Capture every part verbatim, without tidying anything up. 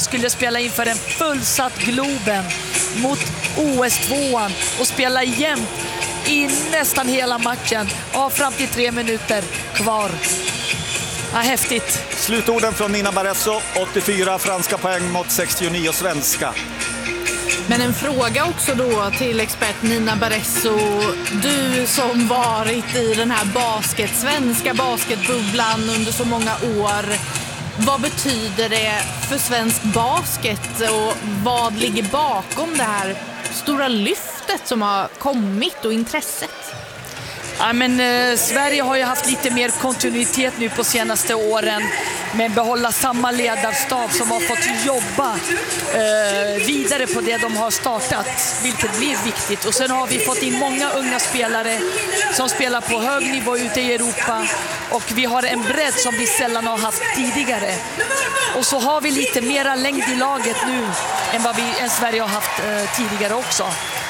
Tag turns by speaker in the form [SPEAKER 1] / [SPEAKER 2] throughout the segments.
[SPEAKER 1] skulle spela inför en fullsatt Globen mot O S tvåan och spela jämnt i nästan hela matchen. Ja, fram till tre minuter kvar. Ja, häftigt.
[SPEAKER 2] Slutorden från Nina Barresso, åttiofyra franska poäng mot sextionio svenska.
[SPEAKER 3] Men en fråga också då till expert Nina Barresso. Du som varit i den här basket, svenska basketbubblan under så många år. Vad betyder det för svensk basket och vad ligger bakom det här stora lyftet som har kommit och intresset?
[SPEAKER 1] Ja, men, eh, Sverige har ju haft lite mer kontinuitet nu på senaste åren, men behålla samma ledarstab som har fått jobba eh, vidare på det de har startat, vilket blir viktigt. Och sen har vi fått in många unga spelare som spelar på hög nivå ute i Europa, och vi har en bredd som vi sällan har haft tidigare. Och så har vi lite mera längd i laget nu än vad vi än Sverige har haft eh, tidigare också.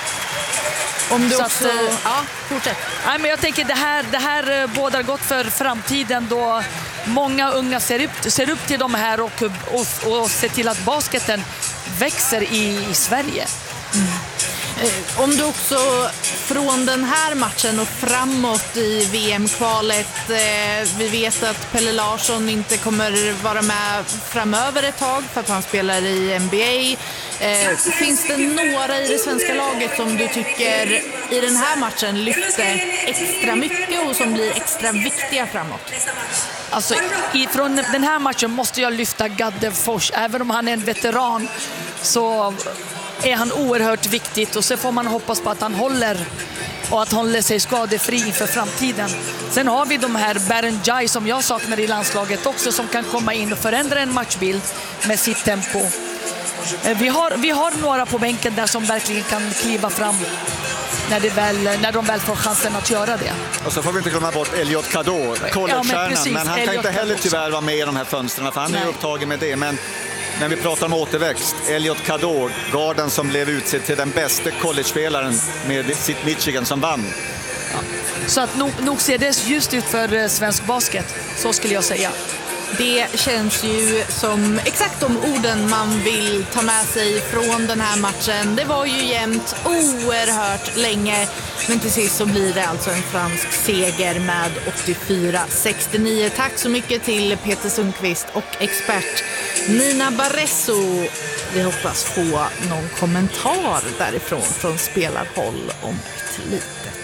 [SPEAKER 3] Om du
[SPEAKER 1] Så
[SPEAKER 3] också...
[SPEAKER 1] att, eh,
[SPEAKER 3] ja, fortsätt.
[SPEAKER 1] Nej, men jag tänker det här, det här bådar gott för framtiden, då många unga ser upp, ser upp till de här och, och, och ser till att basketen växer i, i Sverige.
[SPEAKER 3] Mm. Om du också från den här matchen och framåt i V M-kvalet, eh, vi vet att Pelle Larsson inte kommer vara med framöver ett tag för att han spelar i N B A. Eh, finns det några i det svenska laget som du tycker i den här matchen lyfte extra mycket och som blir extra viktiga framåt?
[SPEAKER 1] Alltså, från den här matchen måste jag lyfta Gaddefors. Även om han är en veteran så är han oerhört viktigt, och så får man hoppas på att han håller och att håller sig skadefri för framtiden. Sen har vi de här Berenjai som jag saknar i landslaget också, som kan komma in och förändra en matchbild med sitt tempo. Vi har, vi har några på bänken där som verkligen kan kliva fram när, det väl, när de väl får chansen att göra det.
[SPEAKER 2] Och så får vi inte glömma bort Elliot Kador, collegestjärnan, ja, men, men han kan inte heller tyvärr vara med i de här fönstren, för han är upptagen med det. Men när vi pratar om återväxt, Elliot Kador, garden som blev utsedd till den bästa college-spelaren med sitt Michigan som vann.
[SPEAKER 1] Ja. Så att nog, nog ser det just ut för svensk basket, så skulle jag säga.
[SPEAKER 3] Det känns ju som exakt de orden man vill ta med sig från den här matchen. Det var ju jämnt oerhört länge, men till sist så blir det alltså en fransk seger med åttiofyra sextionio. Tack så mycket till Peter Sundqvist och expert Nina Barresso. Vi hoppas få någon kommentar därifrån från spelarhåll om ett litet